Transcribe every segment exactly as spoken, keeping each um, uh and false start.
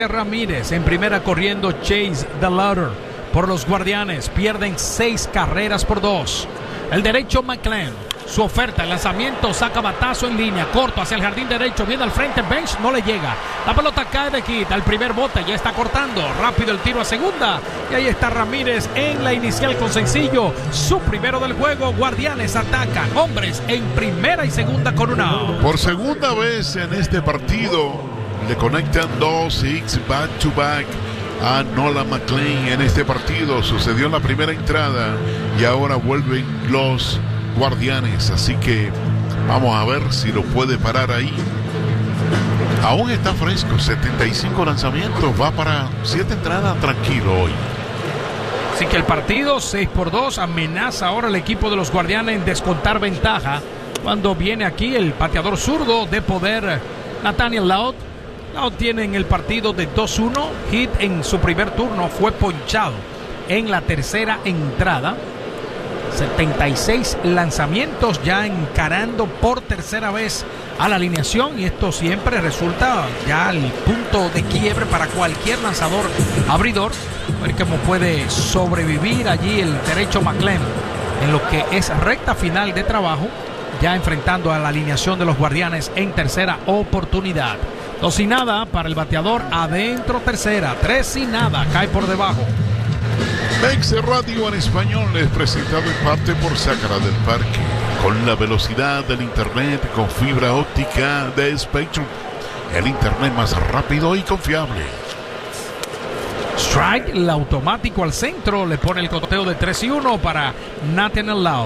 Ramírez en primera corriendo Chase the Louder por los Guardianes. Pierden seis carreras por dos. El derecho McLean. Su oferta, el lanzamiento, saca batazo en línea, corto hacia el jardín derecho, viene al frente, bench, no le llega. La pelota cae de quita, el primer bote ya está cortando, rápido el tiro a segunda. Y ahí está Ramírez en la inicial con sencillo, su primero del juego. Guardianes atacan, hombres en primera y segunda con una out. Por segunda vez en este partido, le conectan dos hits back to back a Nolan McLean en este partido. Sucedió en la primera entrada y ahora vuelven los Guardianes, así que vamos a ver si lo puede parar ahí. Aún está fresco, setenta y cinco lanzamientos, va para siete entradas tranquilo hoy. Así que el partido seis por dos amenaza ahora el equipo de los Guardianes en descontar ventaja cuando viene aquí el pateador zurdo de poder, Nathaniel Loud. Loud tiene en el partido de dos uno, hit en su primer turno, fue ponchado en la tercera entrada. setenta y seis lanzamientos ya encarando por tercera vez a la alineación, y esto siempre resulta ya el punto de quiebre para cualquier lanzador abridor. A ver cómo puede sobrevivir allí el derecho McLean en lo que es recta final de trabajo, ya enfrentando a la alineación de los Guardianes en tercera oportunidad. Dos y nada para el bateador adentro tercera, tres y nada, cae por debajo. Mex Radio en español es presentado en parte por Sácara del Parque, con la velocidad del internet con fibra óptica de Spectrum, el internet más rápido y confiable. Strike, el automático al centro, le pone el conteo de tres y uno para Nathaniel Loud.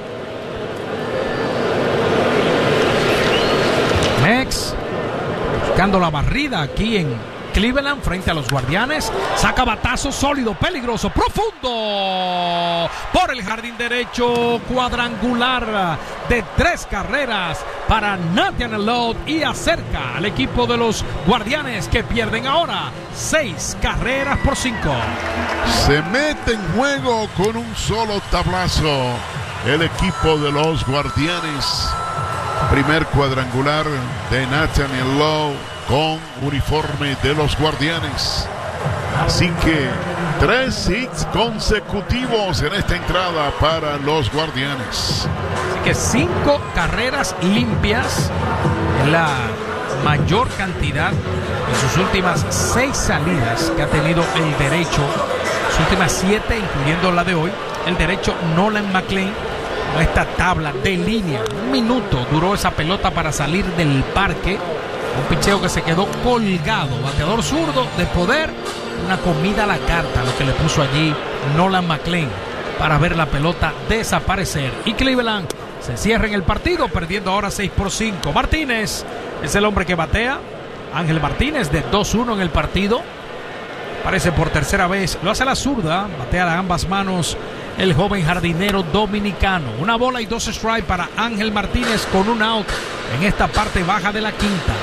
Mex buscando la barrida aquí en Cleveland frente a los Guardianes, saca batazo sólido, peligroso, profundo por el jardín derecho, cuadrangular de tres carreras para Nathaniel Loud y acerca al equipo de los Guardianes, que pierden ahora seis carreras por cinco. Se mete en juego con un solo tablazo el equipo de los Guardianes. Primer cuadrangular de Nathaniel Loud con uniforme de los Guardianes. Así que tres hits consecutivos en esta entrada para los Guardianes. Así que cinco carreras limpias, la mayor cantidad en sus últimas seis salidas que ha tenido el derecho, sus últimas siete, incluyendo la de hoy, el derecho Nolan McLean. Esta tabla de línea, un minuto duró esa pelota para salir del parque. Un picheo que se quedó colgado. Bateador zurdo de poder. Una comida a la carta lo que le puso allí Nolan McLean para ver la pelota desaparecer. Y Cleveland se cierra en el partido, perdiendo ahora seis por cinco. Martínez es el hombre que batea. Ángel Martínez de dos uno en el partido. Aparece por tercera vez. Lo hace a la zurda. Batea a ambas manos el joven jardinero dominicano. Una bola y dos strikes para Ángel Martínez con un out en esta parte baja de la quinta.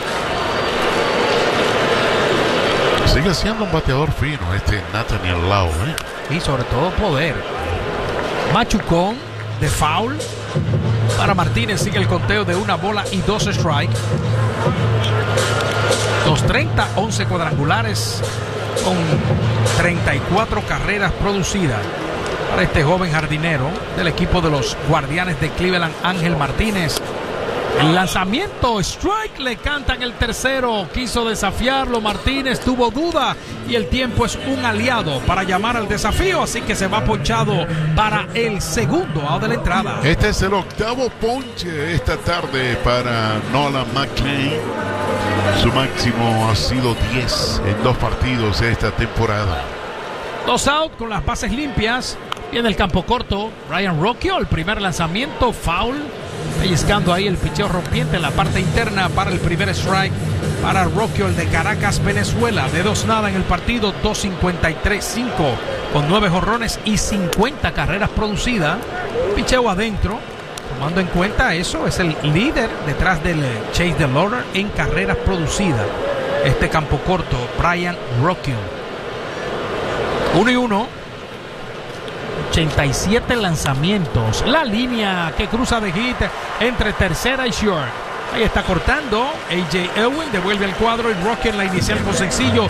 Sigue siendo un bateador fino este Nathaniel Loud, ¿eh? Y sobre todo poder. Machucón de foul para Martínez. Sigue el conteo de una bola y dos strikes. dos treinta, once cuadrangulares con treinta y cuatro carreras producidas para este joven jardinero del equipo de los Guardianes de Cleveland, Ángel Martínez. El lanzamiento, strike, le cantan el tercero, quiso desafiarlo, Martínez tuvo duda y el tiempo es un aliado para llamar al desafío, así que se va ponchado para el segundo out de la entrada. Este es el octavo ponche esta tarde para Nolan McLean. Su máximo ha sido diez en dos partidos esta temporada. Dos out con las bases limpias. Viene el campo corto, Ryan Rocchio, el primer lanzamiento, foul. Pellizcando ahí el picheo rompiente en la parte interna para el primer strike para Rocchio, el de Caracas, Venezuela. De dos nada en el partido, dos cincuenta y tres cinco con nueve jonrones y cincuenta carreras producidas. Picheo adentro. Tomando en cuenta eso, es el líder detrás del Chase the Louder en carreras producidas. Este campo corto, Ryan Rocchio. Uno y uno. ochenta y siete lanzamientos. La línea que cruza de hit entre tercera y short. Ahí está cortando. A J Elwin devuelve al cuadro y Rocky en la inicial con sencillo.